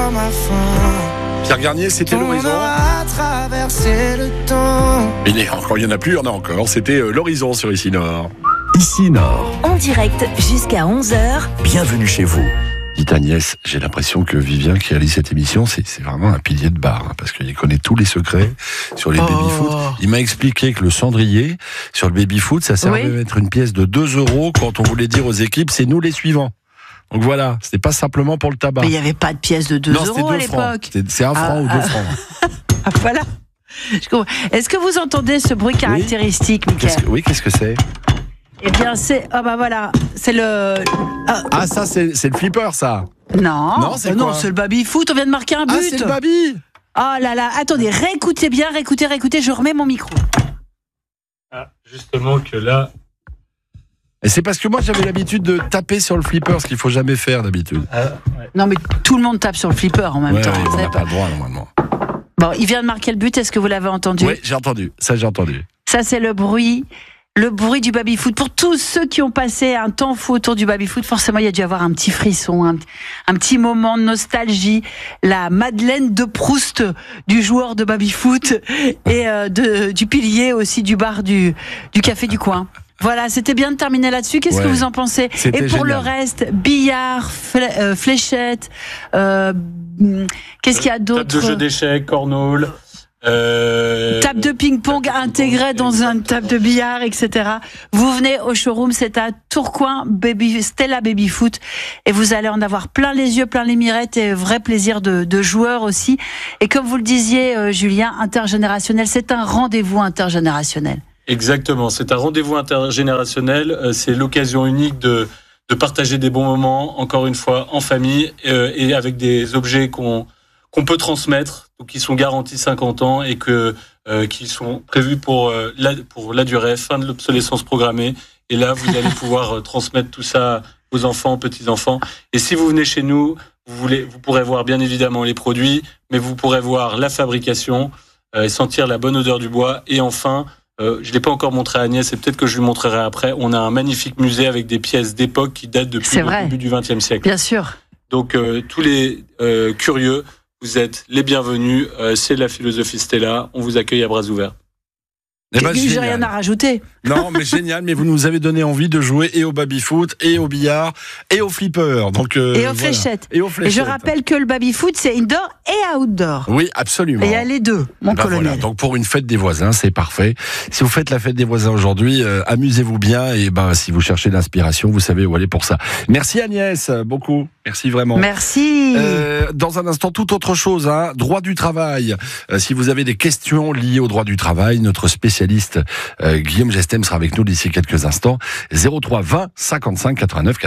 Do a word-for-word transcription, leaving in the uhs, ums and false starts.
comme à fond. Pierre Garnier, c'était l'horizon. On aura traversé le temps. Il y en a encore, il y en a plus, il y en a encore. C'était euh, l'horizon sur Ici Nord. Ici Nord, En direct jusqu'à onze heures. bienvenue chez vous. Dites Agnès, j'ai l'impression que Vivien qui réalise cette émission, c'est, c'est vraiment un pilier de bar, hein, parce qu'il connaît tous les secrets sur les Oh. baby-foot. Il m'a expliqué que le cendrier, sur le baby-foot, ça servait Oui. à mettre une pièce de deux euros quand on voulait dire aux équipes, c'est nous les suivants. Donc voilà, c'était pas simplement pour le tabac. Mais il n'y avait pas de pièce de deux non, c'était euros à deux francs. l'époque. C'est, c'est un franc Ah, ou ah. deux francs. Ah, voilà. Je comprends. Est-ce que vous entendez ce bruit caractéristique, Mickaël? Qu'est-ce que, oui, qu'est-ce que c'est? Eh bien, c'est. Ah, bah voilà. C'est le. Ah, Ah, ça, c'est, c'est le flipper, ça. non. Non, c'est Euh, quoi non, c'est le baby-foot. On vient de marquer un but. Ah, c'est le baby. Oh là là. Attendez, réécoutez bien, réécoutez, réécoutez. Je remets mon micro. Ah, justement que là, Et c'est parce que moi, j'avais l'habitude de taper sur le flipper, ce qu'il faut jamais faire d'habitude. ah, ouais. Non, mais tout le monde tape sur le flipper en même Ouais, temps. ouais, Vous on savez n'a pas. pas le droit, normalement. Bon, il vient de marquer le but. Est-ce que vous l'avez entendu? Oui, j'ai entendu. Ça, j'ai entendu. Ça, c'est le bruit. Le bruit du baby-foot. Pour tous ceux qui ont passé un temps fou autour du baby-foot, forcément, il y a dû avoir un petit frisson, un, un petit moment de nostalgie. La Madeleine de Proust du joueur de baby-foot et euh, de, du pilier aussi du bar du, du café du coin. Voilà, c'était bien de terminer là-dessus. Qu'est-ce Ouais. que vous en pensez? C'était Et pour génial. le reste, billard, flè- euh, fléchette, euh, qu'est-ce qu'il y a d'autre? Table de jeu d'échecs, cornhole. Euh... Table de ping-pong intégrée dans une table de billard, et cetera. Vous venez au showroom, c'est à Tourcoing, Baby, Stella Baby Foot, et vous allez en avoir plein les yeux, plein les mirettes, et vrai plaisir de, de joueurs aussi. Et comme vous le disiez, euh, Julien, intergénérationnel, c'est un rendez-vous intergénérationnel. Exactement, c'est un rendez-vous intergénérationnel. euh, C'est l'occasion unique de, de partager des bons moments, encore une fois, en famille euh, et avec des objets qu'on qu'on peut transmettre, donc qui sont garantis cinquante ans et que euh, qui sont prévus pour euh, la pour la durée, fin de l'obsolescence programmée. Et là, vous allez pouvoir euh, transmettre tout ça aux enfants, petits-enfants. Et si vous venez chez nous, vous voulez, vous pourrez voir bien évidemment les produits, mais vous pourrez voir la fabrication euh, et sentir la bonne odeur du bois. Et enfin, euh, je l'ai pas encore montré à Agnès, et peut-être que je lui montrerai après. On a un magnifique musée avec des pièces d'époque qui datent depuis C'est le vrai. début du vingtième siècle. Bien sûr. Donc euh, tous les euh, curieux, vous êtes les bienvenus. Euh, c'est la philosophie Stella. On vous accueille à bras ouverts. Eh ben, J'ai génial. rien à rajouter. Non, mais génial, mais vous nous avez donné envie de jouer et au baby-foot, et au billard, et au flipper. Donc, euh, Et aux voilà. fléchettes. Et aux Et fléchettes. je rappelle que le baby-foot, c'est indoor et outdoor. Oui, absolument. Et il y a les deux, mon Ben colonel. voilà. Donc pour une fête des voisins, c'est parfait. Si vous faites la fête des voisins aujourd'hui, euh, amusez-vous bien, et ben si vous cherchez l'inspiration, vous savez où aller pour ça. Merci Agnès, beaucoup. Merci vraiment. Merci. Euh, dans un instant, toute autre chose, hein, droit du travail. Euh, si vous avez des questions liées au droit du travail, notre spécialiste euh, Guillaume Gestem sera avec nous d'ici quelques instants. zéro trois vingt cinquante-cinq quatre-vingt-neuf